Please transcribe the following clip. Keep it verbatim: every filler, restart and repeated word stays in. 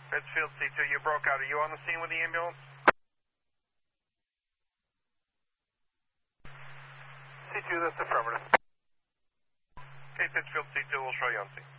Pittsfield C two, you broke out. Are you on the scene with the ambulance? C two, that's affirmative. Okay, Pittsfield C two, we'll show you on scene.